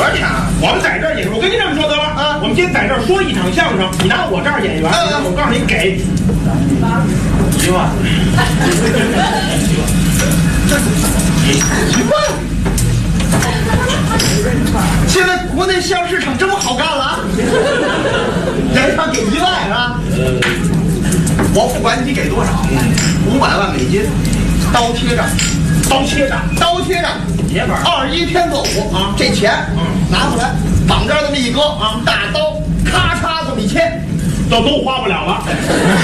钱啊？ 我们在这儿演，我跟您这么说得了啊，我们今天在这儿说一场相声，你拿我这儿演员，我告诉你给1万 ，1万。现在国内相声市场这么好干了啊？演场给1万啊？我不管你给多少，500万美金，刀贴上， 刀切上， 刀贴上， 铁板 21天做5啊，这钱拿回来，绑这儿这么一搁啊，大刀咔嚓这么一切， 都花不了了。